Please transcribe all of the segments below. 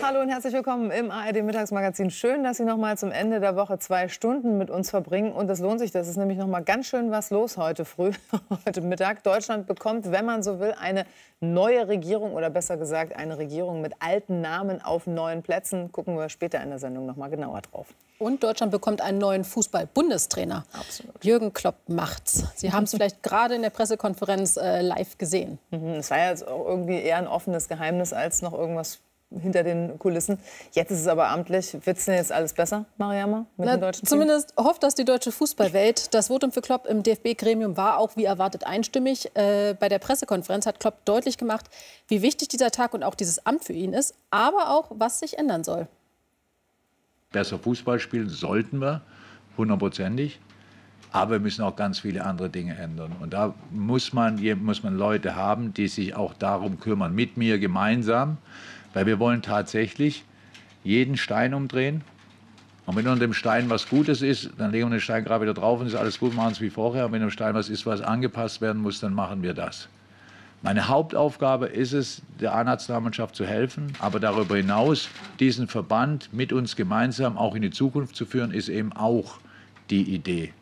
Hallo und herzlich willkommen im ARD-Mittagsmagazin. Schön, dass Sie noch mal zum Ende der Woche 2 Stunden mit uns verbringen. Und es lohnt sich, das ist nämlich noch mal ganz schön was los heute früh, heute Mittag. Deutschland bekommt, wenn man so will, eine neue Regierung oder besser gesagt eine Regierung mit alten Namen auf neuen Plätzen. Gucken wir später in der Sendung noch mal genauer drauf. Und Deutschland bekommt einen neuen Fußball-Bundestrainer. Absolut. Jürgen Klopp macht's. Sie haben es vielleicht gerade in der Pressekonferenz live gesehen. Es war ja jetzt auch irgendwie eher ein offenes Geheimnis als noch irgendwas hinter den Kulissen. Jetzt ist es aber amtlich. Wird es denn jetzt alles besser, Mariama, mit dem deutschen Team? Zumindest hofft das die deutsche Fußballwelt. Das Votum für Klopp im DFB-Gremium war auch wie erwartet einstimmig. Bei der Pressekonferenz hat Klopp deutlich gemacht, wie wichtig dieser Tag und auch dieses Amt für ihn ist, aber auch, was sich ändern soll. Besser Fußball spielen sollten wir, hundertprozentig. Aber wir müssen auch ganz viele andere Dinge ändern. Und da muss man Leute haben, die sich auch darum kümmern, mit mir gemeinsam. Weil wir wollen tatsächlich jeden Stein umdrehen. Und wenn unter dem Stein was Gutes ist, dann legen wir den Stein gerade wieder drauf und ist alles gut, machen es wie vorher. Und wenn unter dem Stein was ist, was angepasst werden muss, dann machen wir das. Meine Hauptaufgabe ist es, der A-Nationalmannschaft zu helfen. Aber darüber hinaus, diesen Verband mit uns gemeinsam auch in die Zukunft zu führen, ist eben auch die Idee.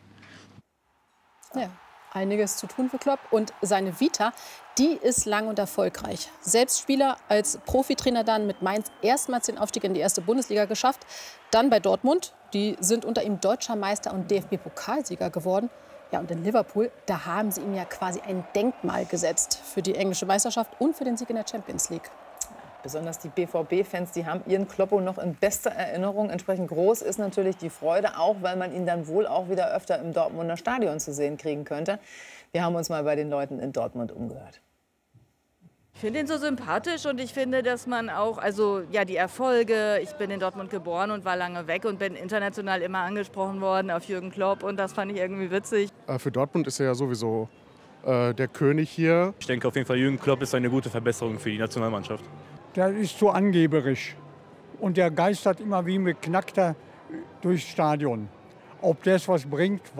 Ja, einiges zu tun für Klopp. Und seine Vita, die ist lang und erfolgreich. Selbst Spieler als Profitrainer dann mit Mainz erstmals den Aufstieg in die erste Bundesliga geschafft. Dann bei Dortmund, die sind unter ihm deutscher Meister und DFB-Pokalsieger geworden. Ja, und in Liverpool, da haben sie ihm ja quasi ein Denkmal gesetzt für die englische Meisterschaft und für den Sieg in der Champions League. Besonders die BVB-Fans, die haben ihren Kloppo noch in bester Erinnerung. Entsprechend groß ist natürlich die Freude, auch weil man ihn dann wohl auch wieder öfter im Dortmunder Stadion zu sehen kriegen könnte. Wir haben uns mal bei den Leuten in Dortmund umgehört. Ich finde ihn so sympathisch und ich finde, dass man auch, also ja, die Erfolge, ich bin in Dortmund geboren und war lange weg und bin international immer angesprochen worden auf Jürgen Klopp und das fand ich irgendwie witzig. Für Dortmund ist er ja sowieso der König hier. Ich denke auf jeden Fall, Jürgen Klopp ist eine gute Verbesserung für die Nationalmannschaft. Der ist so angeberisch und der geistert immer wie mit Knackter durchs Stadion. Ob das was bringt,